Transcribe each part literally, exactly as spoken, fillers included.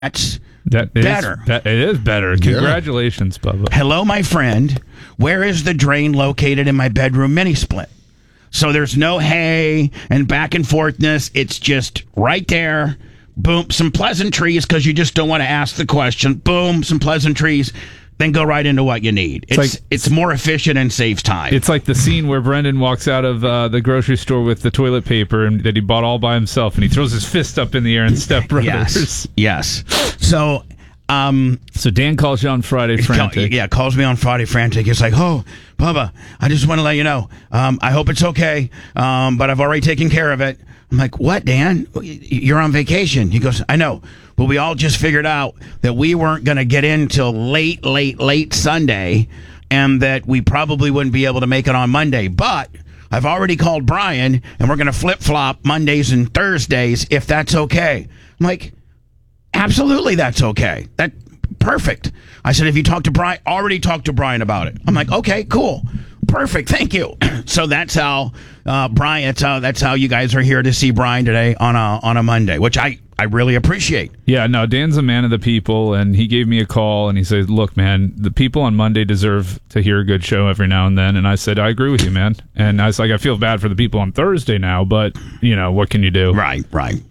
That's that better. Is, that, it is better. Congratulations, yeah. Bubba. Hello, my friend. Where is the drain located in my bedroom mini split? So there's no hay and back and forthness. It's just right there. Boom, some pleasantries because you just don't want to ask the question. Boom, some pleasantries. Then go right into what you need. It's it's, like, it's more efficient and saves time. It's like the scene where Brendan walks out of uh, the grocery store with the toilet paper and that he bought all by himself, and he throws his fist up in the air in Step Brothers. Yes. Yes. So, um, so Dan calls you on Friday frantic. Call, yeah, calls me on Friday frantic. It's like, oh, Bubba, I just want to let you know. Um, I hope it's okay, um, but I've already taken care of it. I'm like, what, Dan? You're on vacation. He goes, I know. But we all just figured out that we weren't going to get in till late, late, late Sunday, and that we probably wouldn't be able to make it on Monday. But I've already called Brian, and we're going to flip-flop Mondays and Thursdays if that's okay. I'm like, absolutely that's okay. That perfect. I said, if you talk to Brian, already talked to Brian about it. I'm like, okay, cool. Perfect. Thank you. So that's how uh, Brian. That's how that's how you guys are here to see Brian today on a on a Monday, which I, I really appreciate. Yeah, no, Dan's a man of the people, and he gave me a call and he said, "Look, man, the people on Monday deserve to hear a good show every now and then." And I said, "I agree with you, man." And I was like, "I feel bad for the people on Thursday now, but you know, what can you do?" Right, right.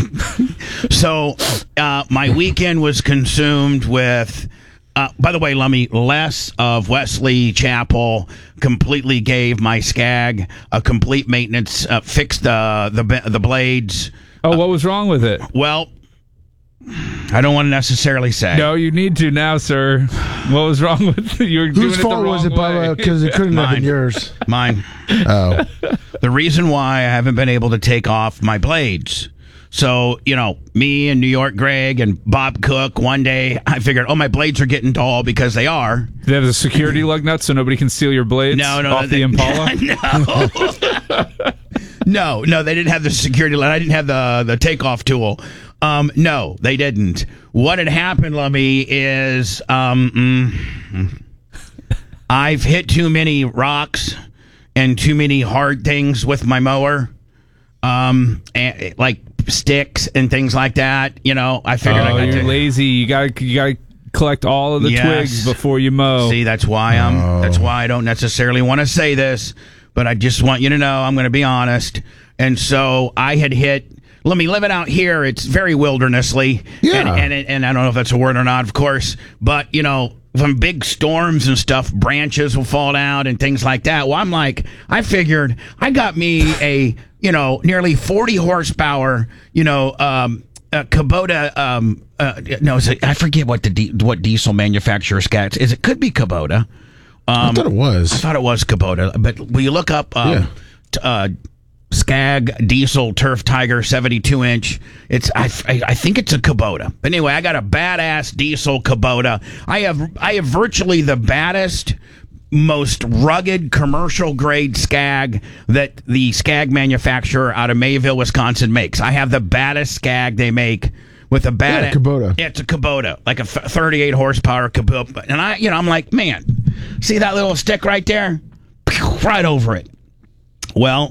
So uh, my weekend was consumed with. Uh, by the way, Lummy, Les of Wesley Chapel completely gave my Skag a complete maintenance, uh, fixed the, the the blades. Oh, what was wrong with it? Well, I don't want to necessarily say. No, you need to now, sir. What was wrong with it? You were doing Whose it fault the wrong was it, way. Bubba? Because it couldn't have been yours. Mine. Oh. The reason why I haven't been able to take off my blades. So, you know, me and New York Greg and Bob Cook, one day I figured, oh, my blades are getting dull because they are. Do they have a security lug nut so nobody can steal your blades no, no, off they, the Impala? No. no, no, they didn't have the security line. I didn't have the, the takeoff tool. Um, no, they didn't. What had happened, Lummy, is um, mm, I've hit too many rocks and too many hard things with my mower. Um, and, like sticks and things like that. You know, I figured. Oh, I got you're to, lazy. You got you got to collect all of the yes. twigs before you mow. See, that's why I'm. Oh. That's why I don't necessarily want to say this, but I just want you to know I'm going to be honest. And so I had hit. Let me live it out here. It's very wildernessly. Yeah. And, and and I don't know if that's a word or not, of course, but you know. From big storms and stuff, branches will fall down and things like that. Well, I'm like, I figured I got me a, you know, nearly forty horsepower, you know, um, uh, Kubota. Um, uh, no, it's a, I forget what the di- what diesel manufacturer Skag is. It could be Kubota. Um, I thought it was. I thought it was Kubota. But will you look up? Um, yeah. t- uh, Skag Diesel Turf Tiger seventy-two inch. It's I, I, I think it's a Kubota. But anyway, I got a badass diesel Kubota. I have I have virtually the baddest, most rugged commercial grade Skag that the Skag manufacturer out of Mayville, Wisconsin makes. I have the baddest Skag they make with a bad yeah, Kubota. Yeah, it's a Kubota, like a thirty-eight horsepower Kubota. And I, you know, I'm like, man, see that little stick right there? Right over it. Well.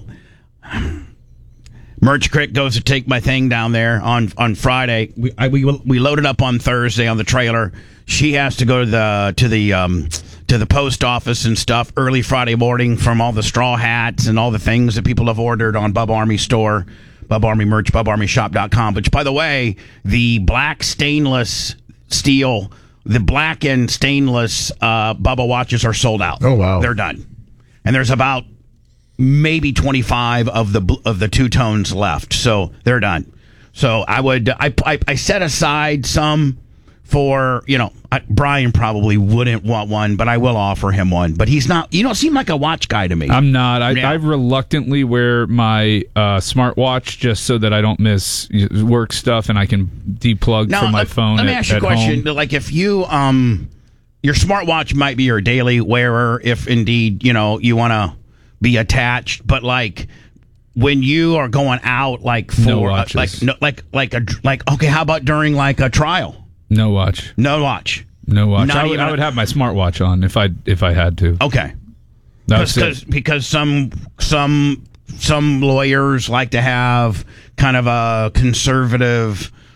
Merch Crick goes to take my thing down there on, on Friday. We, I, we we loaded up on Thursday on the trailer. She has to go to the to the um, to the post office and stuff early Friday morning from all the straw hats and all the things that people have ordered on Bub Army store, Bub Army merch, bub army shop dot com. Which, by the way, the black stainless steel, the black and stainless uh, Bubba watches are sold out. Oh wow, they're done, and there's about maybe twenty-five of the of the two tones left, so they're done. So I would I I, I set aside some for, you know, I, Brian probably wouldn't want one, but I will offer him one. But he's not. You don't seem like a watch guy to me. I'm not. I, yeah. I reluctantly wear my uh, smartwatch just so that I don't miss work stuff and I can deplug now, from my uh, phone. Let me at, ask you a question. Home. Like, if you um, your smartwatch might be your daily wearer, if indeed you know you want to be attached, but like when you are going out, like for no uh, like no, like like a like okay, how about during like a trial? No watch. No watch. No watch. Not I would, even I would have my smartwatch on if I if I had to. Okay. That's because it. because some some some lawyers like to have kind of a conservative,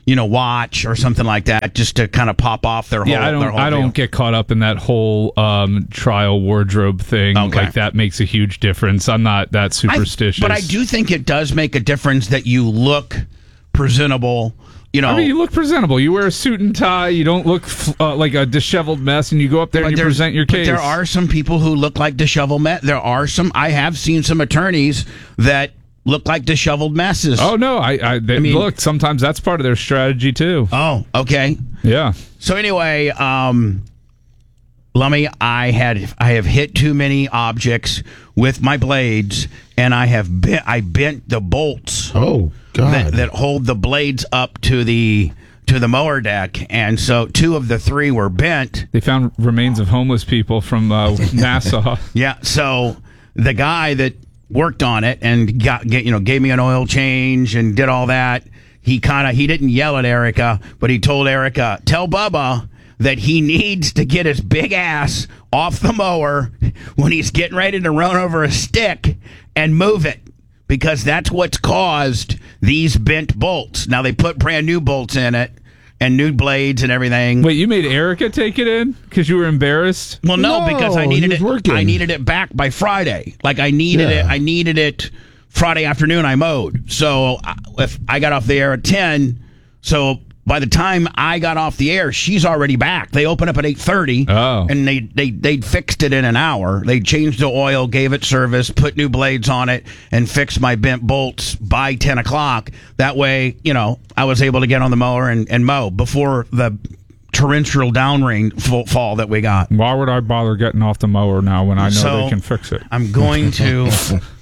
you know, watch or something like that, just to kind of pop off their whole. Yeah, I don't. Their whole I don't deal. get caught up in that whole um, trial wardrobe thing. Okay. Like that makes a huge difference. I'm not that superstitious. I, but I do think it does make a difference that you look presentable. You know, I mean, you look presentable. You wear a suit and tie. You don't look uh, like a disheveled mess, and you go up there and you there's- present your but case. there are some people who look like disheveled mess. There are some. I have seen some attorneys that look like disheveled messes. Oh no! I, I, they, I mean- look. Sometimes that's part of their strategy too. Oh, okay. Yeah. So anyway, um, Lummy, I had I have hit too many objects with my blades, and I have bent I bent the bolts Oh God. that, that hold the blades up to the to the mower deck, and so two of the three were bent. They found remains of homeless people from uh, Nassau. Yeah. So the guy that worked on it and got get, you know gave me an oil change and did all that. He kind of he didn't yell at Erica, but he told Erica, "Tell Bubba that he needs to get his big ass off the mower when he's getting ready to run over a stick and move it, because that's what's caused these bent bolts." Now they put brand new bolts in it and new blades and everything. Wait, you made Erica take it in because you were embarrassed? Well, no, No, because I he needed was it. working. I needed it back by Friday. Like I needed Yeah. it. I needed it Friday afternoon. I mowed. So I- if I got off the air at ten, so by the time I got off the air, she's already back. They open up at eight thirty. Oh. And they they they fixed it in an hour. They changed the oil, gave it service, put new blades on it, and fixed my bent bolts by ten o'clock. That way, you know, I was able to get on the mower and, and mow before the torrential down rain f- fall that we got. Why would I bother getting off the mower now when I know So, they can fix it? I'm going to.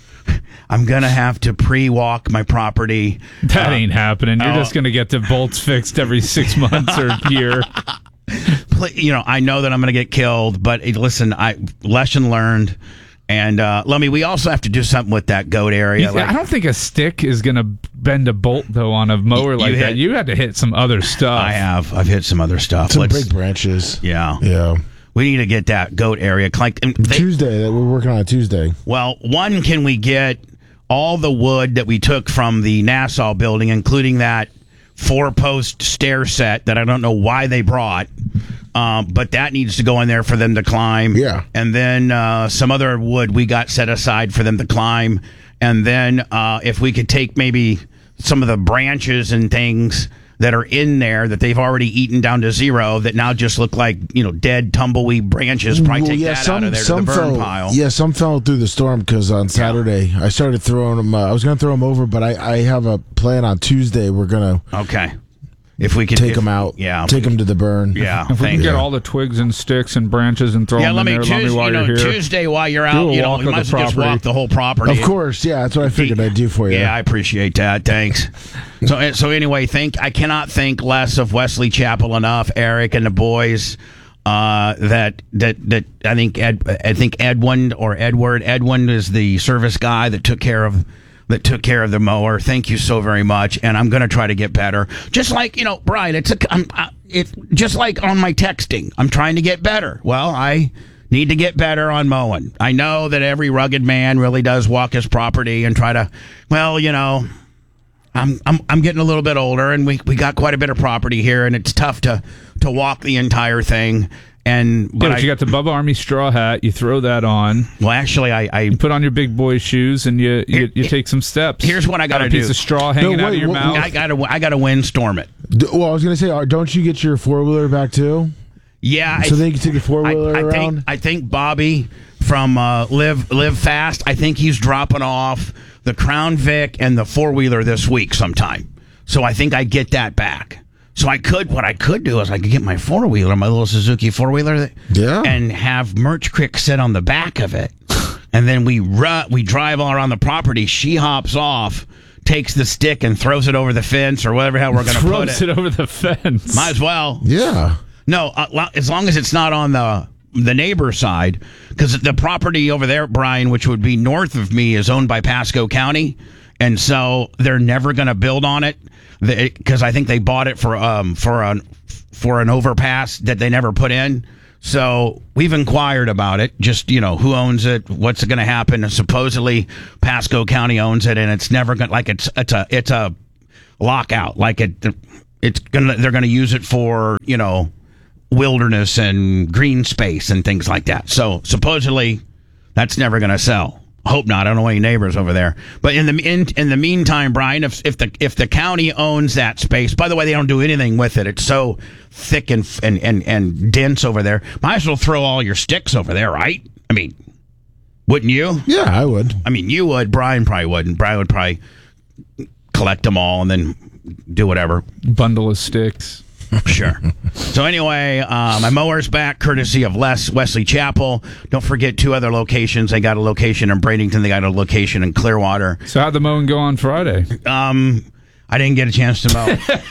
I'm gonna have to pre-walk my property. That Uh, ain't happening. You're oh. just going to get the bolts fixed every six months or year. pl- You know, I know that I'm gonna get killed, but eh, listen, I lesson learned. And uh, Lummy, we also have to do something with that goat area. You- like- I don't think a stick is going to bend a bolt, though, on a mower You like hit- that. You had to hit some other stuff. I have. I've hit some other stuff. Some Let's- big branches. yeah. Yeah. We need to get that goat area. Like, and they- Tuesday. That we're working on a Tuesday. well, one, can we get all the wood that we took from the Nassau building, including that four-post stair set that I don't know why they brought, um, but that needs to go in there for them to climb. Yeah. And then uh, some other wood we got set aside for them to climb. And then uh, if we could take maybe some of the branches and things that are in there that they've already eaten down to zero that now just look like, you know, dead tumbleweed branches, probably Well, take yeah, that some, out of there to some the burn fell, pile. Yeah, some fell through the storm because on Saturday I started throwing them. Uh, I was going to throw them over, but I, I have a plan on Tuesday. We're going to Okay. If we could take if- them out. Yeah. Take them to the burn. Yeah. If we thank can get you. all the twigs and sticks and branches and throw Yeah, them let in me, there, let me Tuesday, while you know, you're here. Tuesday while you're Do out, a you know, walk you of might the as well just property. walk the whole property. Of course, yeah, that's what I figured I'd do for you. Yeah, I appreciate that. Thanks. So, so anyway, think I cannot think less of Wesley Chapel enough, Eric and the boys. Uh, that that that I think Ed, I think Edwin or Edward Edwin is the service guy that took care of that took care of the mower. Thank you so very much, and I'm going to try to get better. Just like, you know, Brian, it's a I'm, I, it just like on my texting, I'm trying to get better. Well, I need to get better on mowing. I know that every rugged man really does walk his property and try to, well, you know, I'm I'm I'm getting a little bit older, and we we got quite a bit of property here, and it's tough to to walk the entire thing. And Yeah, but but I, you got the Bubba Army straw hat. You throw that on. well, actually, I, I You put on your big boy shoes and you you, you take some steps. Here's what I Got gotta a piece do. of straw hanging No, out wait, of your what- mouth. I gotta I gotta windstorm it. D- Well, I was going to say, uh, don't you get your four wheeler back too? Yeah, So I, they can take the four I, wheeler I around. think I think Bobby from uh, Live Live Fast. I think he's dropping off the Crown Vic and the four wheeler this week sometime. So I think I get that back. So I could what I could do is I could get my four wheeler, my little Suzuki four wheeler, Yeah. and have Merch Crick sit on the back of it, and then we ru- we drive all around the property. She hops off, takes the stick and throws it over the fence or whatever hell we're going to put Throws it. it over the fence. Might as well. Yeah. No, uh, lo- as long as it's not on the the neighbor side, because the property over there, Brian, which would be north of me, is owned by Pasco County, and so they're never going to build on it because I think they bought it for um for an for an overpass that they never put in. So we've inquired about it. Just, you know, who owns it, what's going to happen. And supposedly Pasco County owns it, and it's never going like it's it's a it's a lockout. Like it. it's gonna they're gonna use it for, you know, wilderness and green space and things like that. So supposedly that's never gonna sell. Hope not. I don't know any neighbors over there. But in the in, in the meantime, Brian, if if the if the county owns that space, by the way, they don't do anything with it. It's so thick and and and, and dense over there. Might as well throw all your sticks over there, right? I mean, wouldn't you? Yeah, I would. I mean, you would. Brian probably wouldn't. Brian would probably collect them all and then do whatever. Bundle of sticks. Sure. So anyway, uh, my mower's back, courtesy of Les Wesley Chapel. Don't forget two other locations. They got a location in Bradenton. They got a location in Clearwater. So how'd the mowing go on Friday? Um, I didn't get a chance to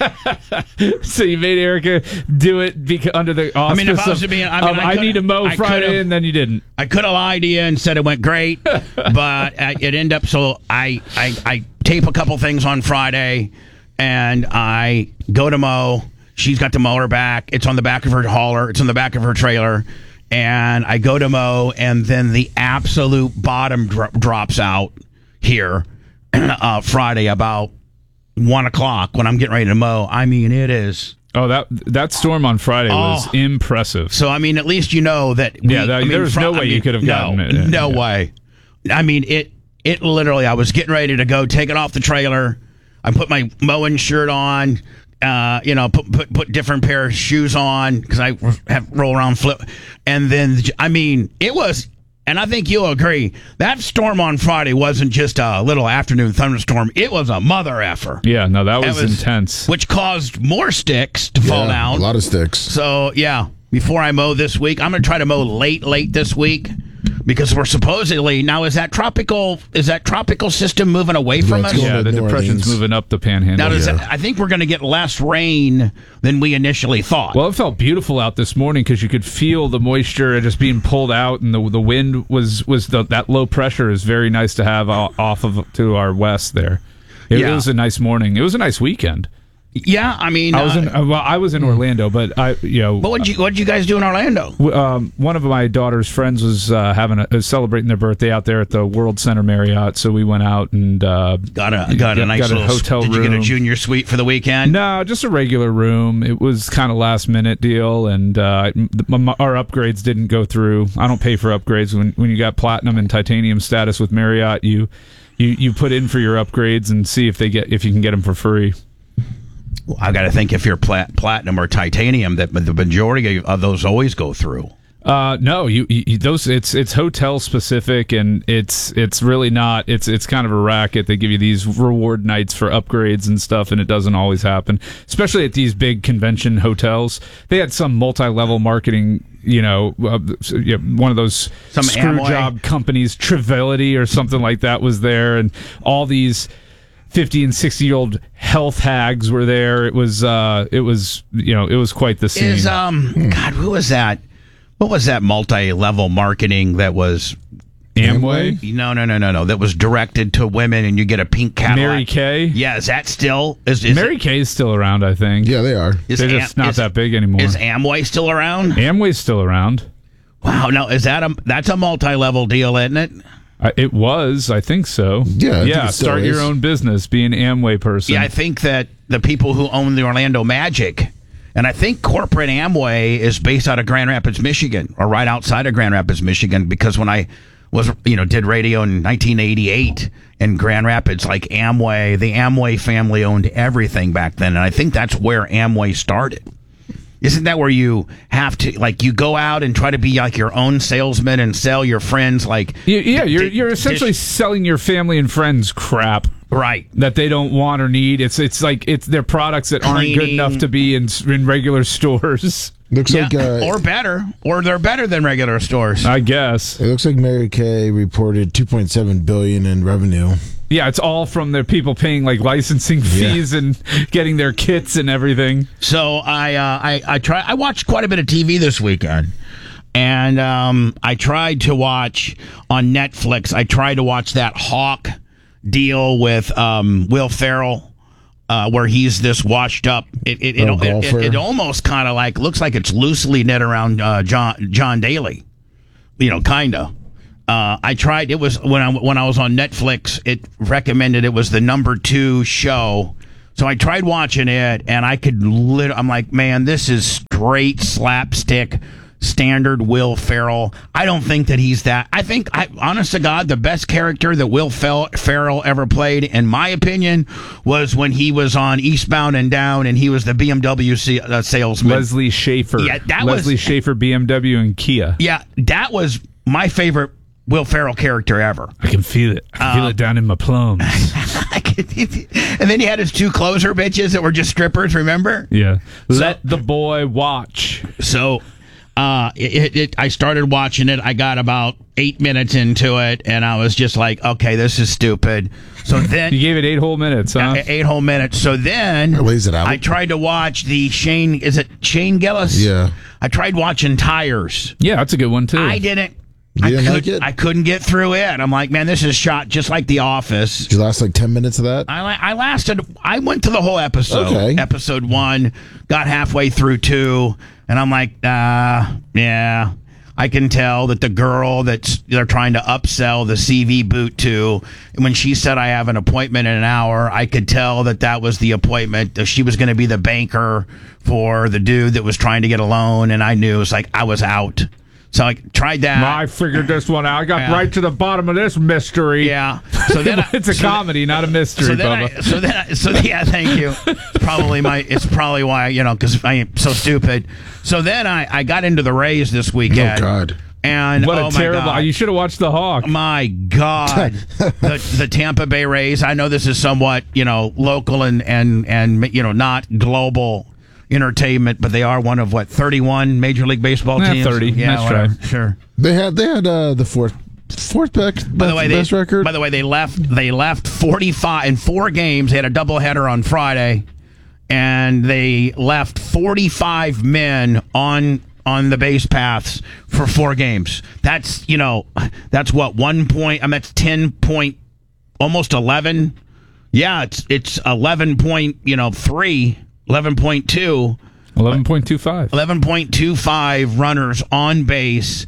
mow. So you made Erica do it beca- under the auspice I mean, if I was of, to be, I, mean, of, I, I need to mow I Friday, could've- and then you didn't. I could have lied to you and said it went great, but uh, it ended up so I, I I tape a couple things on Friday, and I go to mow. She's got the mower back. It's on the back of her hauler. It's on the back of her trailer. And I go to mow, and then the absolute bottom dro- drops out here uh, Friday about one o'clock when I'm getting ready to mow. I mean, it is. Oh, that that storm on Friday was Oh. impressive. So, I mean, at least you know that. We, Yeah, that- I mean, there was fr- no I way you mean, could have no, gotten it. No Yeah. way. I mean, it, it literally, I was getting ready to go take it off the trailer. I put my mowing shirt on. Uh, you know, put put put different pair of shoes on because I have roll around flip, and then I mean it was, and I think you'll agree that storm on Friday wasn't just a little afternoon thunderstorm; it was a mother effer. Yeah, no, that was, It was- intense. which caused more sticks to fall Yeah, down. a lot of sticks. So yeah, before I mow this week, I'm gonna try to mow late, late this week. Because we're supposedly now is that tropical is that tropical system moving away from Yeah, us? it's going Yeah, to the New depression's Orleans. moving up the panhandle. Now, does Yeah. that, I think we're going to get less rain than we initially thought. Well, it felt beautiful out this morning because you could feel the moisture just being pulled out, and the the wind was was the, that low pressure is very nice to have o- off of to our west there. It, Yeah. it was a nice morning. It was a nice weekend. yeah, I mean, I was uh, in uh, well, I was in Orlando, but I you know but what you what you guys do in Orlando? w- um, one of my daughter's friends was uh, having a, uh, celebrating their birthday out there at the World Center Marriott, so we went out and uh, Got a got a nice got a little hotel Did you get a room. junior suite for the weekend? No, just a regular room. It was kind of last minute deal, and uh, m- m- our upgrades didn't go through. I don't pay for upgrades when when you got platinum and titanium status with Marriott. You you you put in for your upgrades and see if they get if you can get them for free. Well, I got to think if you're plat- platinum or titanium, that the majority of those always go through. Uh, no, you, you those it's it's hotel specific, and it's it's really not. It's it's kind of a racket. They give you these reward nights for upgrades and stuff, and it doesn't always happen. Especially at these big convention hotels, they had some multi-level marketing. You know, uh, you know, one of those Some screw Amway. job companies, Trivility or something like that, was there, and all these fifty and sixty year old health hags were there. It was uh, it was you know, it was quite the scene. Is um God, who was that? What was that multi-level marketing that was? Amway, No, no, no, no, no. That was directed to women, and you get a pink Cadillac. Mary Kay. Yeah, is that still is, is Mary Kay is still around, I think. Yeah, they are. Is They're Am- just not is- that big anymore. Is Amway still around? Amway's still around. Wow, no, is that a that's a multi-level deal, isn't it? Uh, it was, I think so. Yeah, I think yeah. it still Start your is. own business, be an Amway person. Yeah, I think that the people who own the Orlando Magic, and I think corporate Amway is based out of Grand Rapids, Michigan, or right outside of Grand Rapids, Michigan, because when I was, you know, did radio in nineteen eighty-eight in Grand Rapids, like Amway, the Amway family owned everything back then, and I think that's where Amway started. Isn't that where you have to, like, you go out and try to be like your own salesman and sell your friends, like, Y- yeah, you're di- you're essentially dish- selling your family and friends crap right. that they don't want or need. It's it's like it's their products that aren't good Cleaning. enough to be in s- in regular stores. Looks Yeah, like uh, or better, or they're better than regular stores. I guess. it looks like Mary Kay reported two point seven billion in revenue. Yeah, it's all from their people paying like licensing fees and getting their kits and everything. So I, uh, I, I try. I watched quite a bit of T V this weekend, and um, I tried to watch on Netflix. I tried to watch that Hawk deal with um, Will Ferrell, uh, where he's this washed up. It, it, it, Oh, it, it, golfer. it almost kind of like looks like it's loosely knit around uh, John John Daly. You know, kind of. Uh, I tried. It was when I when I was on Netflix. It recommended it was the number two show. So I tried watching it, and I could. Lit- I'm like, man, this is straight slapstick. Standard Will Ferrell. I don't think that he's that. I think, I, honest to God, the best character that Will Fel- Ferrell ever played, in my opinion, was when he was on Eastbound and Down, and he was the B M W c- uh, salesman. Leslie Schaefer. Yeah, that Leslie was, Schaefer, B M W, and Kia. Yeah, that was my favorite Will Ferrell character ever. I can feel it. I can feel Um, it down in my plums. And then he had his two closer bitches that were just strippers, remember? Yeah. So- Let the boy watch. So uh, it, it, I started watching it. I got about eight minutes into it, and I was just like, okay, this is stupid. So then You gave it eight whole minutes, huh? uh, eight whole minutes. So then Lays it out. I tried to watch the Shane, is it Shane Gillis? Yeah. I tried watching Tires. Yeah, that's a good one, too. I didn't. You I, didn't could, like it? I couldn't get through it. I'm like, man, this is shot just like The Office. Did you last like ten minutes of that? I, la- I lasted, I went to the whole episode. Okay. Episode one, got halfway through two, and I'm like, uh, yeah. I can tell that the girl that they're trying to upsell the C V boot to, when she said I have an appointment in an hour, I could tell that that was the appointment. That she was going to be the banker for the dude that was trying to get a loan, and I knew it was like I was out. So I tried that. I figured this one out. I got Yeah. right to the bottom of this mystery. Yeah. So then I, it's a so comedy, not a mystery, So then, I, Bubba. so then, I, so yeah, thank you. It's probably my. It's probably why you know because I am so stupid. So then I, I got into the Rays this weekend. Oh, God. And what oh a my terrible! God. You should have watched the Hawk. My God, the the Tampa Bay Rays. I know this is somewhat you know local and and and you know not global entertainment, but they are one of what thirty-one Major League Baseball Yeah, teams. thirty. Yeah, Nice whatever. try. Sure. They had they had uh, the fourth fourth best, By the way, best they, record. By the way, they left. They left forty-five in four games. They had a doubleheader on Friday, and they left forty-five men on on the base paths for four games. That's you know, that's what one point. I mean, that's ten point, almost eleven. Yeah, it's it's eleven point. You know, three. eleven point two. Eleven point two five. eleven point two five runners on base.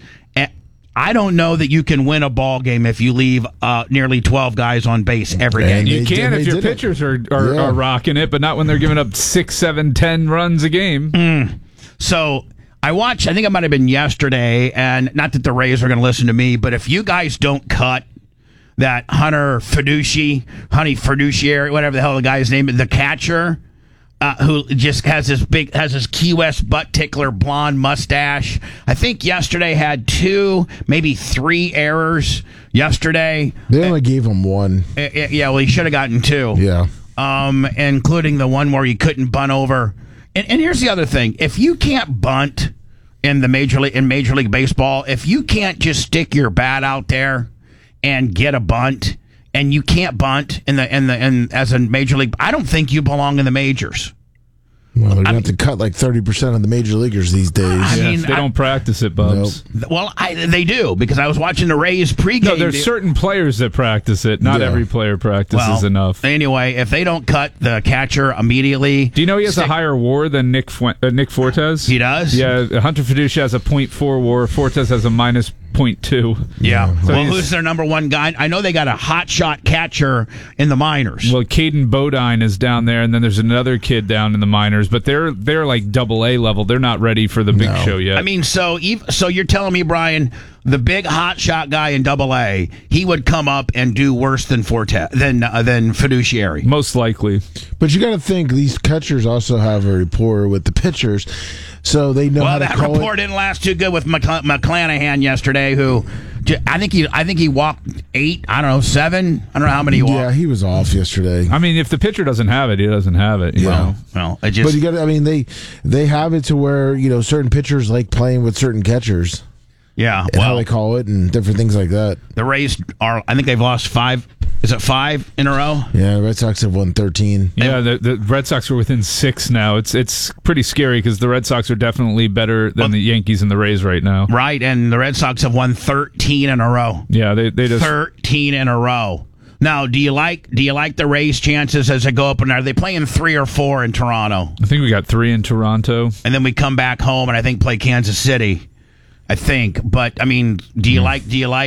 I don't know that you can win a ball game if you leave uh, nearly twelve guys on base every And game. You They can did- if they your did it. pitchers are are, Yeah. are rocking it, but not when they're giving up six, seven, ten runs a game. So I watched, I think it might have been yesterday, and not that the Rays are going to listen to me, but if you guys don't cut that Hunter Fiduci, Honey Fiduciary, whatever the hell the guy's name is, the catcher, uh, who just has this big, has this Key West butt tickler blonde mustache. I think yesterday had two, maybe three errors yesterday. they only gave him one. Uh, uh, yeah, well, he should have gotten two. Yeah. Um, including the one where you couldn't bunt over. And, and here's the other thing: if you can't bunt in the major league in Major League Baseball, if you can't just stick your bat out there and get a bunt, and you can't bunt in the in the in as a major league, I don't think you belong in the majors. Well, they're going to have to cut like thirty percent of the major leaguers these days. I Yeah, mean, they I- don't practice it, Bubs. Well, I, they do because I was watching the Rays pregame. No, there's certain players that practice it. Not Yeah. every player practices well, enough. Anyway, if they don't cut the catcher immediately, Do you know he has stick- a higher WAR than Nick Fu- uh, Nick Fortes? He does? Yeah, Hunter Fiducia has a point four WAR. Fortes has a minus point two. Yeah. So well, he's- who's their number one guy? I know they got a hot shot catcher in the minors. Well, Caden Bodine is down there, and then there's another kid down in the minors, but they're they're like double A level. They're not ready for the big No. show yet. I mean, so ev- so you're telling me, Brian, the big hot shot guy in Double A, he would come up and do worse than Forte than uh, than Fiduciary. most likely. But you got to think these catchers also have a rapport with the pitchers, so they know how Well, to that call report it. didn't last too good with McCl- McClanahan yesterday, who j- I think he I think he walked eight. I don't know seven. I don't know how many he walked. Yeah, he was off yesterday. I mean, if the pitcher doesn't have it, he doesn't have it. You Yeah. know? Well, I just But you got. I mean, they they have it to where you know certain pitchers like playing with certain catchers yeah. and how Well, they call it and different things like that. the Rays are. I think they've lost five. Is it five in a row? Yeah, Red Sox have won thirteen. Yeah, the, the Red Sox are within six now. It's it's pretty scary because the Red Sox are definitely better than Well- the Yankees and the Rays right now. Right, and the Red Sox have won thirteen in a row. Yeah, they they just thirteen in a row. Now, do you like do you like the Rays' chances as they go up? And are they playing three or four in Toronto? I think we got three in Toronto. And then we come back home and I think play Kansas City. I think, but I mean, do you like do you like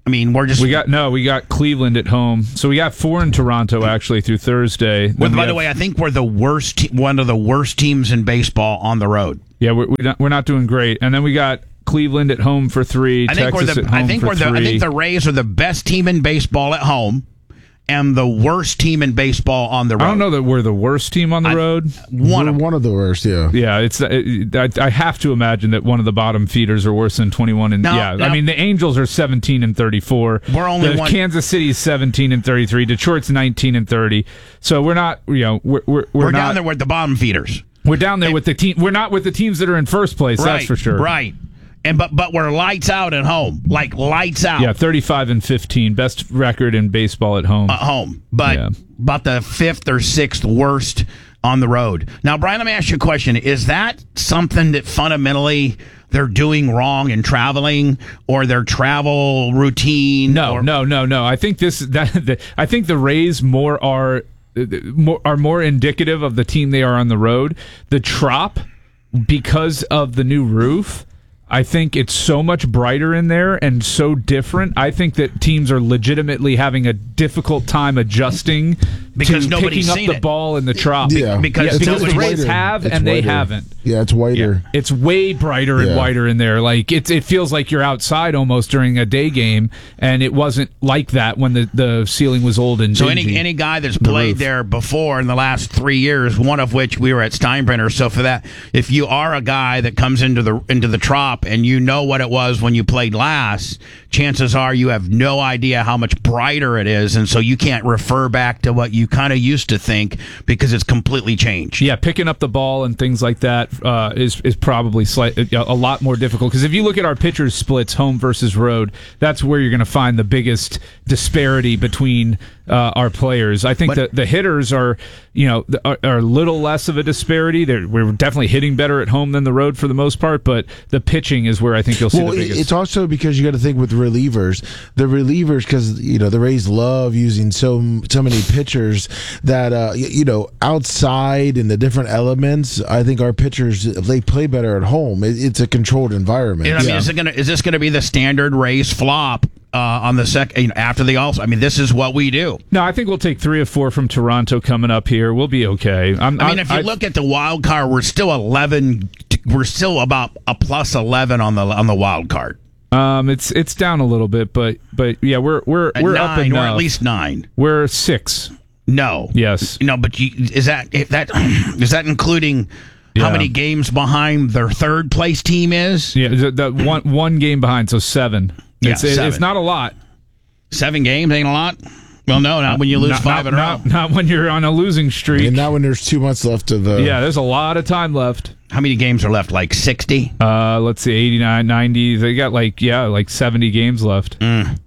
I mean, we're just We got no, we got Cleveland at home, so we got four in Toronto actually through Thursday. Well, Then by we the have- way, I think we're the worst, te- one of the worst teams in baseball on the road. yeah, we're we're not, we're not doing great. And then we got Cleveland at home for three. I think Texas we're the. at home I think for we're the. three. I think the Rays are the best team in baseball at home, and the worst team in baseball on the road. I don't know that we're the worst team on the I- road. One We're of one of the worst, yeah. Yeah, it's. It, I, I have to imagine that one of the bottom feeders are worse than twenty-one. And No, yeah, no. I mean the Angels are seventeen and thirty-four. We're only the one- Kansas City's seventeen and thirty-three. Detroit's nineteen and thirty. So we're not. You know, we're we're, we're, we're not, down there with the bottom feeders. We're down there with the team. We're not with the teams that are in first place. Right, That's for sure. Right. And but but we're lights out at home, like lights out. Yeah, thirty-five and fifteen, best record in baseball at home. At home, but Yeah. about the fifth or sixth worst on the road. Now, Brian, let me ask you a question: is that something that fundamentally they're doing wrong in traveling, or their travel routine? No, or, no, no, no. I think this that the, I think the Rays more are more are more indicative of the team they are on the road. The Trop, because of the new roof, I think it's so much brighter in there and so different. I think that teams are legitimately having a difficult time adjusting Because to nobody's picking up seen the it. ball in the Trop. Yeah, because Yeah, because nobody's the Rays whiter. have It's and they whiter. haven't. Yeah, it's whiter. It's way brighter and Yeah. whiter in there. Like it's it feels like you're outside almost during a day game, and it wasn't like that when the, the ceiling was old and So dingy. any any guy that's played roof. there before in the last three years, one of which we were at Steinbrenner. So for that, if you are a guy that comes into the into the Trop and you know what it was when you played last, chances are you have no idea how much brighter it is, and so you can't refer back to what you kind of used to think because it's completely changed. Yeah, picking up the ball and things like that uh, is is probably slight, a lot more difficult because if you look at our pitchers splits, home versus road, that's where you're going to find the biggest disparity between uh, our players. I think But- the the hitters are you know are, are a little less of a disparity. They're, we're definitely hitting better at home than the road for the most part, but the pitching is where I think you'll see Well, the it- biggest. it's also because you got to think with relievers. The relievers, because you know the Rays love using so so many pitchers that uh, y- you know outside in the different elements. I think our pitchers they play better at home. It, it's a controlled environment. And I mean, is it gonna is this gonna be the standard Rays flop uh, on the second you know, after the all? I mean, this is what we do. No, I think we'll take three or four from Toronto coming up here. We'll be okay. I'm, I mean, if you look at the wild card, we're still eleven. We're still about a plus eleven on the on the wild card. um, it's it's down a little bit, but but yeah, we're we're At we're nine, up or enough. at least nine. We're six. No. Yes. No, but you, is that if that is that including how Yeah. many games behind their third place team is? Yeah, the, the one one game behind, so seven. Yeah, it's, it- seven. it's not a lot. Seven games ain't a lot. Well, no, not when you lose not, five not, in a row. not, not when you're on a losing streak. and now when there's two months left of the Yeah, there's a lot of time left. How many games are left? Like sixty. Uh, let's see, eighty-nine, ninety. They got like yeah, like seventy games left.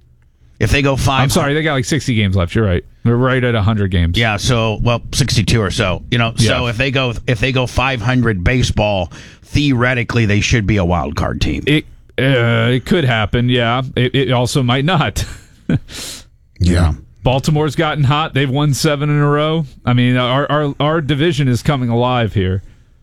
If they go five, I'm sorry, they got like sixty games left. You're right. They're right at one hundred games. Yeah, so well, sixty-two or so. You know, so Yeah. if they go if they go five hundred baseball, theoretically they should be a wild card team. It uh, it could happen. Yeah. It, it also might not. yeah. Baltimore's gotten hot. They've won seven in a row. I mean, our our, our division is coming alive here.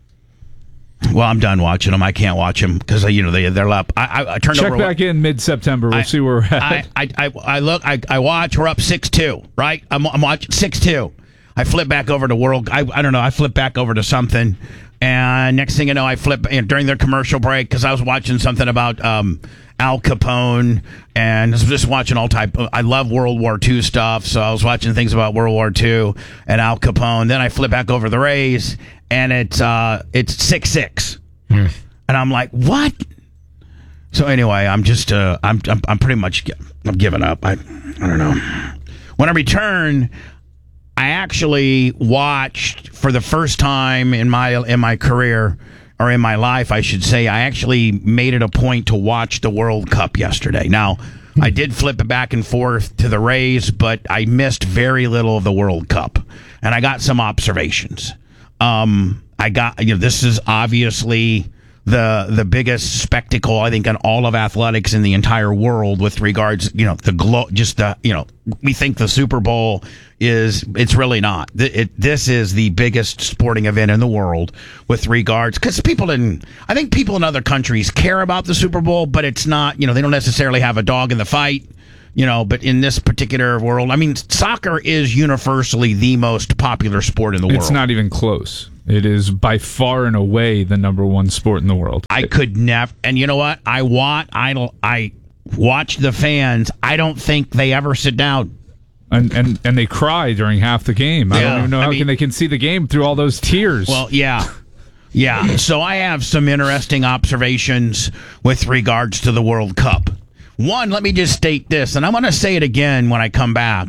Well, I'm done watching them. I can't watch them because you know they they're up. I, I, I turned Check over. back in mid-September. We'll I- see where we're at. I, I, I, I look. I, I watch. We're up six two. Right. I'm, I'm watching six two. I flip back over to World. I, I don't know. I flip back over to something, and next thing you know, I flip you know, during their commercial break because I was watching something about um, Al Capone and I was just watching all type. I love World War Two stuff, so I was watching things about World War Two and Al Capone. Then I flip back over to the Rays, and it's uh, it's six six. And I'm like, what? So anyway, I'm just, uh, I'm, I'm, I'm pretty much, gi- I'm giving up. I, I don't know. When I return, I actually watched for the first time in my in my career or in my life, I should say, I actually made it a point to watch the World Cup yesterday. Now, I did flip it back and forth to the Rays, but I missed very little of the World Cup, and I got some observations. Um, I got, you know, this is obviously the the biggest spectacle I think in all of athletics in the entire world with regards, you know, the glo- just the, you know, we think the Super Bowl is, it's really not. Th- It, this is the biggest sporting event in the world with regards, because people in, I think people in other countries care about the Super Bowl, but it's not, you know, they don't necessarily have a dog in the fight. You know, but in this particular world, I mean, soccer is universally the most popular sport in the world. It's not even close. It is by far and away the number one sport in the world. I could never, and you know what? I watch, I, I watch the fans. I don't think they ever sit down. And and, and they cry during half the game. I Yeah, don't even know I how mean- can they can see the game through all those tears. Well, yeah. Yeah. So I have some interesting observations with regards to the World Cup. One, let me just state this, and I'm going to say it again when I come back.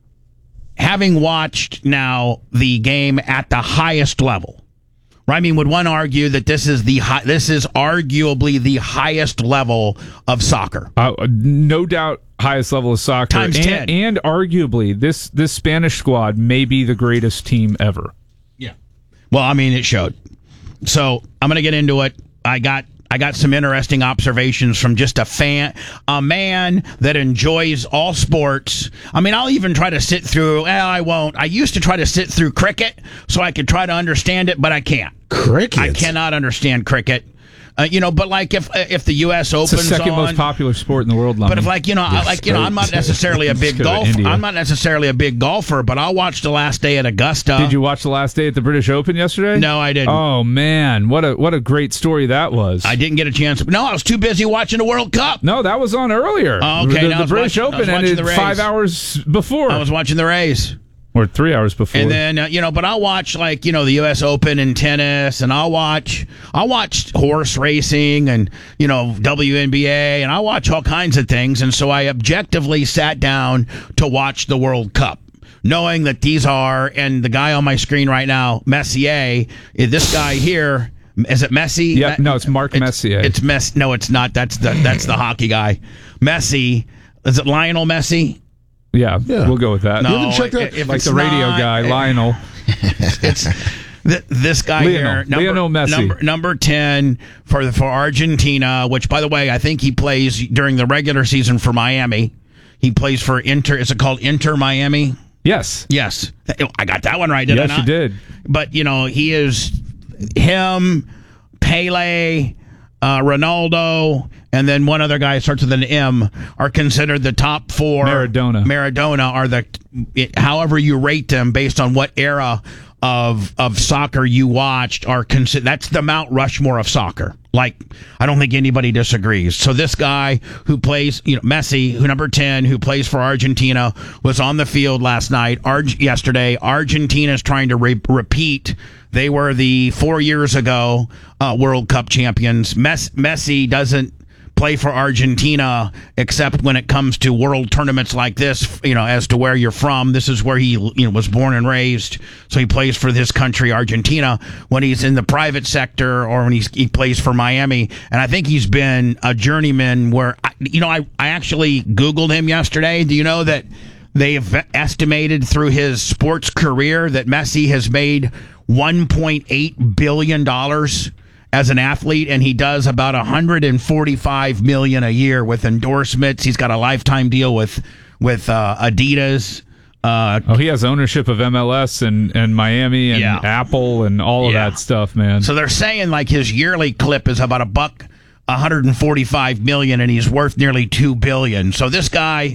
Having watched now the game at the highest level, right? I mean, would one argue that this is the high, this is arguably the highest level of soccer? Uh, no doubt, highest level of soccer. Times and, ten. and arguably, this this Spanish squad may be the greatest team ever. Yeah. Well, I mean, it showed. So I'm going to get into it. I got I got some interesting observations from just a fan, a man that enjoys all sports. I mean, I'll even try to sit through. Well, I won't. I used to try to sit through cricket so I could try to understand it, but I can't. Cricket. I cannot understand cricket. Uh, you know, but like if if the U S It's opens the second on, most popular sport in the world. but if Lummi. like you know, I, like you know, I'm not necessarily a big Let's go to golf. India. I'm not necessarily a big golfer, but I'll watch the last day at Augusta. Did you watch the last day at the British Open yesterday? No, I didn't. Oh man, what a what a great story that was. I didn't get a chance. No, I was too busy watching the World Cup. No, that was on earlier. Oh, okay, The, now I the was British watching- I was Open watching ended the Rays. five hours before, I was watching the Rays. or three hours before. And then uh, you know, but I'll watch like you know the U S Open and tennis, and I'll watch I'll watch horse racing and you know W N B A, and I'll watch all kinds of things. And so I objectively sat down to watch the World Cup, knowing that these are, and the guy on my screen right now, Messier, this guy here. Is it Messi? Yep, no, it's Mark Messier. It's Messi. No, it's not. That's the that's the hockey guy. Messi. Is it Lionel Messi? yeah, Yeah. we'll go with that. No, You haven't checked that? if like it's the radio not- guy, Lionel. It's th- this guy Lionel. here, number, Lionel Messi. number number ten for the, for Argentina. Which, by the way, I think he plays during the regular season for Miami. He plays for Inter. Is it called Inter Miami? Yes. Yes, I got that one right. Did I Yes, not? you did. But you know, he is him, Pele, uh, Ronaldo, and then one other guy starts with an M, are considered the top four. Maradona. Maradona are the, it, however you rate them based on what era of of soccer you watched, are considered. That's the Mount Rushmore of soccer. Like, I don't think anybody disagrees. So this guy who plays, you know, Messi, who number ten, who plays for Argentina, was on the field last night, Arg- yesterday. Argentina's trying to re- repeat. They were the four years ago uh, World Cup champions. Mes- Messi doesn't play for Argentina except when it comes to world tournaments like this, you know, as to where you're from. This is where he, you know, was born and raised. So he plays for this country, Argentina, when he's in the private sector or when he's, he plays for Miami. And I think he's been a journeyman where, I, you know, I, I actually Googled him yesterday. Do you know that they've estimated through his sports career that Messi has made one point eight billion dollars as an athlete, and he does about one hundred forty-five million dollars a year with endorsements. He's got a lifetime deal with with uh, Adidas. Uh, Oh, he has ownership of M L S and, and Miami and Yeah. Apple and all of Yeah. that stuff, man. so they're saying like his yearly clip is about a buck, one hundred forty-five million dollars, and he's worth nearly two billion dollars. So this guy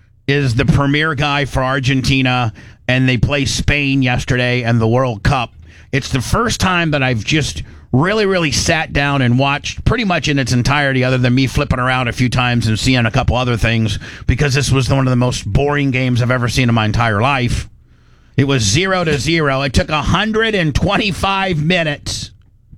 is the premier guy for Argentina, and they play Spain yesterday and the World Cup. It's the first time that I've just really, really sat down and watched pretty much in its entirety, other than me flipping around a few times and seeing a couple other things, because this was one of the most boring games I've ever seen in my entire life. It was zero to zero. It took one hundred twenty-five minutes.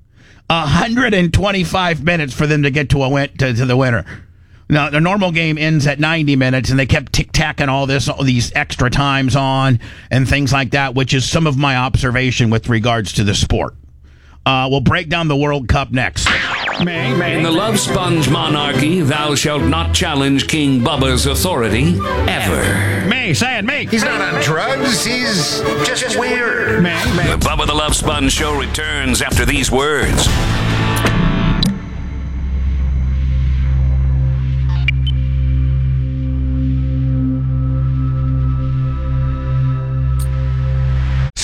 one hundred twenty-five minutes for them to get to a win- to, to the winner. Now, the normal game ends at ninety minutes, and they kept tic-tacking all this, all these extra times on and things like that, which is some of my observation with regards to the sport. Uh, we'll break down the World Cup next. May, may. In the Love Sponge monarchy, thou shalt not challenge King Bubba's authority ever. Me, say it, me. He's not on drugs. He's just weird. Me, me. The Bubba the Love Sponge show returns after these words.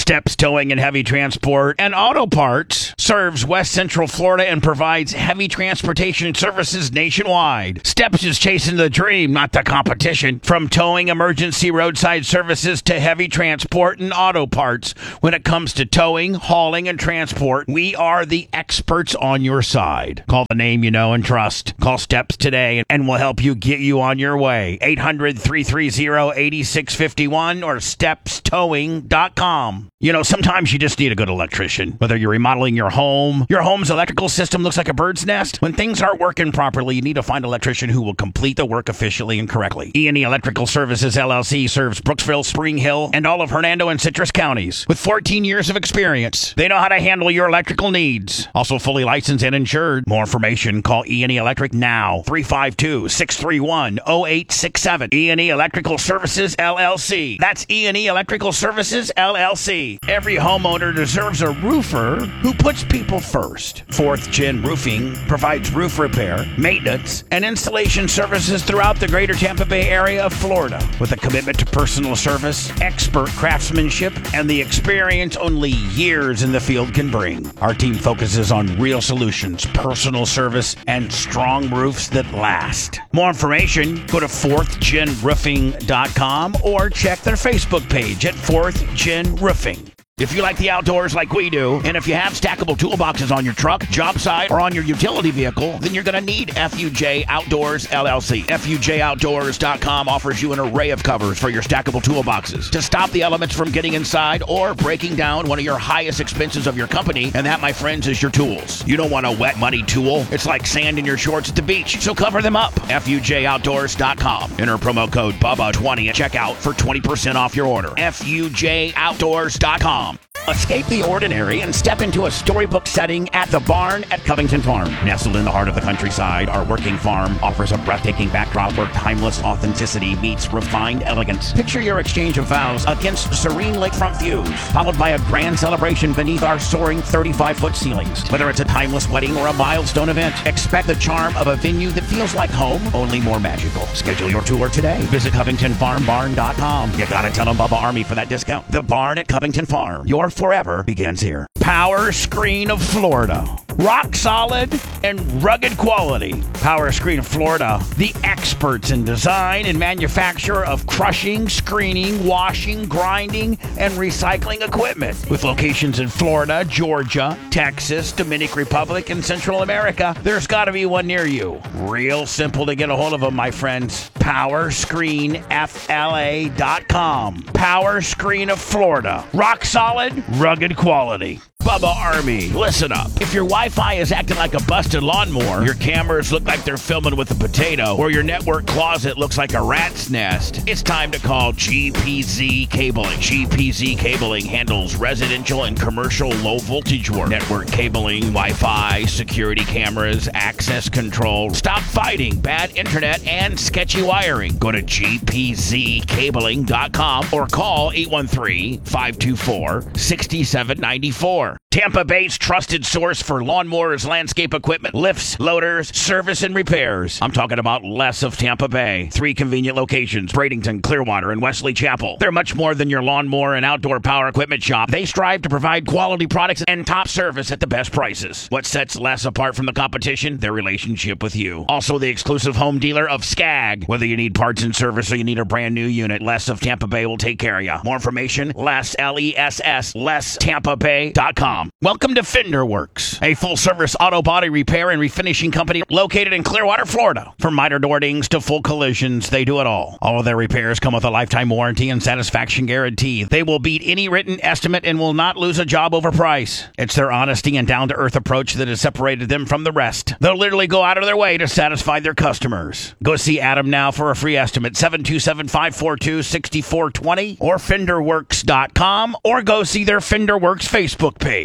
Steps Towing and Heavy Transport and Auto Parts serves West Central Florida and provides heavy transportation services nationwide. Steps is chasing the dream, not the competition. From towing, emergency roadside services to heavy transport and auto parts. When it comes to towing, hauling, and transport, we are the experts on your side. Call the name you know and trust. Call Steps today and we'll help you get you on your way. eight hundred, three three zero, eight six five one or steps towing dot com. You know, sometimes you just need a good electrician. Whether you're remodeling your home, your home's electrical system looks like a bird's nest. When things aren't working properly, you need to find an electrician who will complete the work efficiently and correctly. E and E Electrical Services, L L C serves Brooksville, Spring Hill, and all of Hernando and Citrus counties. With fourteen years of experience, they know how to handle your electrical needs. Also fully licensed and insured. More information, call E and E Electric now. three five two, six three one, zero eight six seven. E and E Electrical Services, L L C. That's E and E Electrical Services, L L C. Every homeowner deserves a roofer who puts people first. Fourth Gen Roofing provides roof repair, maintenance, and installation services throughout the greater Tampa Bay area of Florida. With a commitment to personal service, expert craftsmanship, and the experience only years in the field can bring. Our team focuses on real solutions, personal service, and strong roofs that last. More information, go to fourth gen roofing dot com or check their Facebook page at fourth gen roofing. If you like the outdoors like we do, and if you have stackable toolboxes on your truck, job site, or on your utility vehicle, then you're going to need F U J Outdoors, L L C. F U J outdoors dot com offers you an array of covers for your stackable toolboxes to stop the elements from getting inside or breaking down one of your highest expenses of your company, and that, my friends, is your tools. You don't want a wet, muddy tool. It's like sand in your shorts at the beach, so cover them up. F U J outdoors dot com. Enter promo code B U B B A twenty at checkout for twenty percent off your order. F U J outdoors dot com. Escape the ordinary and step into a storybook setting at the Barn at Covington Farm. Nestled in the heart of the countryside, our working farm offers a breathtaking backdrop where timeless authenticity meets refined elegance. Picture your exchange of vows against serene lakefront views, followed by a grand celebration beneath our soaring thirty-five foot ceilings. Whether it's a timeless wedding or a milestone event, expect the charm of a venue that feels like home, only more magical. Schedule your tour today. Visit Covington Farm Barn dot com. You gotta tell them Bubba Army for that discount. The Barn at Covington Farm. Your forever begins here. Power Screen of Florida. Rock solid and rugged quality. Power Screen of Florida, the experts in design and manufacture of crushing, screening, washing, grinding, and recycling equipment. With locations in Florida, Georgia, Texas, Dominican Republic, and Central America, there's got to be one near you. Real simple to get a hold of them, my friends. Power Screen F L A dot com. Power Screen of Florida. Rock solid, rugged quality. Bubba Army, listen up. If your Wi-Fi is acting like a busted lawnmower, your cameras look like they're filming with a potato, or your network closet looks like a rat's nest, it's time to call G P Z Cabling. G P Z Cabling handles residential and commercial low voltage work, network cabling, Wi-Fi, security cameras, access control. Stop fighting bad internet and sketchy wiring. Go to G P Z cabling dot com or call eight one three, five two four, six seven nine four. Tampa Bay's trusted source for lawnmowers, landscape equipment, lifts, loaders, service, and repairs. I'm talking about Les of Tampa Bay. Three convenient locations, Bradenton, Clearwater, and Wesley Chapel. They're much more than your lawnmower and outdoor power equipment shop. They strive to provide quality products and top service at the best prices. What sets Les apart from the competition? Their relationship with you. Also the exclusive home dealer of Skag. Whether you need parts and service or you need a brand new unit, Les of Tampa Bay will take care of you. More information, Les, L E S S, Les Tampa Bay dot com. Welcome to Fender Works, a full-service auto body repair and refinishing company located in Clearwater, Florida. From minor door dings to full collisions, they do it all. All of their repairs come with a lifetime warranty and satisfaction guarantee. They will beat any written estimate and will not lose a job over price. It's their honesty and down-to-earth approach that has separated them from the rest. They'll literally go out of their way to satisfy their customers. Go see Adam now for a free estimate, seven two seven, five four two, six four two zero or fender works dot com, or go see their Fender Works Facebook page.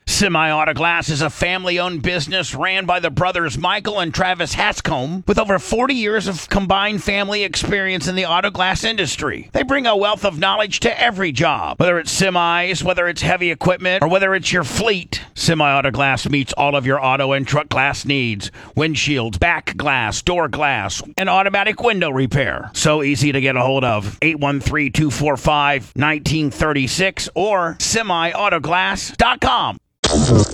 Semi Auto Glass is a family-owned business ran by the brothers Michael and Travis Hanscom with over forty years of combined family experience in the auto glass industry. They bring a wealth of knowledge to every job, whether it's semis, whether it's heavy equipment, or whether it's your fleet. Semi Auto Glass meets all of your auto and truck glass needs: windshields, back glass, door glass, and automatic window repair. So easy to get a hold of. eight one three, two four five, one nine three six or semi auto glass dot com.